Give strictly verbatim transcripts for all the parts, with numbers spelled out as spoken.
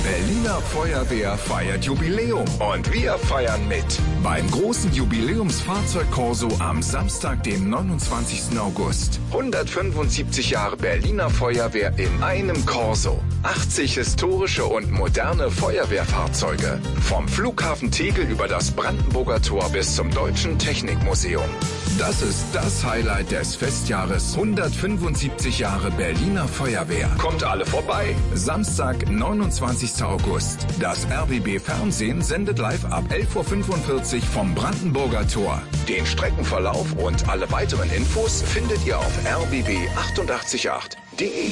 Berliner Feuerwehr feiert Jubiläum und wir feiern mit. Beim großen Jubiläumsfahrzeugkorso am Samstag, dem neunundzwanzigsten August. hundertfünfundsiebzig Jahre Berliner Feuerwehr in einem Korso. achtzig historische und moderne Feuerwehrfahrzeuge. Vom Flughafen Tegel über das Brandenburger Tor bis zum Deutschen Technikmuseum. Das ist das Highlight des Festjahres hundertfünfundsiebzig Jahre Berliner Feuerwehr. Kommt alle vorbei. Samstag, neunundzwanzigsten August. Das R B B Fernsehen sendet live ab elf Uhr fünfundvierzig vom Brandenburger Tor. Den Streckenverlauf und alle weiteren Infos findet ihr auf r b b achtundachtzig Komma acht punkt de.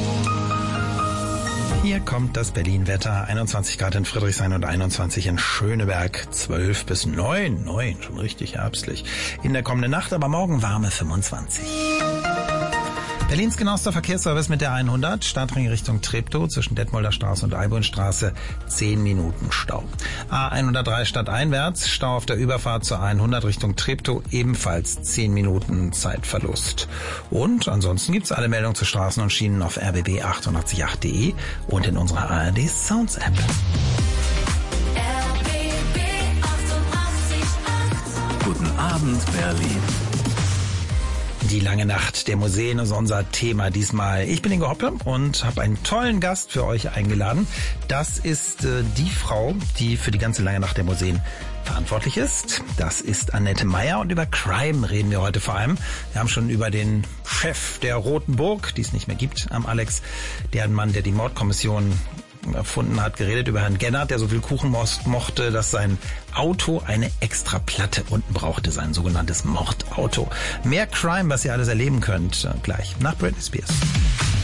Hier kommt das Berlin-Wetter. einundzwanzig Grad in Friedrichshain und einundzwanzig in Schöneberg. zwölf bis neun. neun, schon richtig herbstlich. In der kommenden Nacht, aber morgen warme fünfundzwanzig. Berlins genauester Verkehrsservice mit der hundert, Stadtring Richtung Treptow zwischen Detmolder Straße und Eibonstraße, zehn Minuten Stau. A hundertdrei stadteinwärts, Stau auf der Überfahrt zur hundert Richtung Treptow, ebenfalls zehn Minuten Zeitverlust. Und ansonsten gibt's alle Meldungen zu Straßen und Schienen auf r b b achtundachtzig Komma acht punkt de und in unserer A R D Sounds App. Guten Abend, Berlin. Die lange Nacht der Museen ist unser Thema diesmal. Ich bin Ingo Hoppe und habe einen tollen Gast für euch eingeladen. Das ist äh, die Frau, die für die ganze lange Nacht der Museen verantwortlich ist. Das ist Annette Meyer und über Crime reden wir heute vor allem. Wir haben schon über den Chef der Roten Burg, die es nicht mehr gibt, am Alex, der Mann, der die Mordkommission erfunden hat, geredet über Herrn Gennert, der so viel Kuchen mochte, dass sein Auto eine extra Platte unten brauchte, sein sogenanntes Mordauto. Mehr Crime, was ihr alles erleben könnt, gleich nach Britney Spears.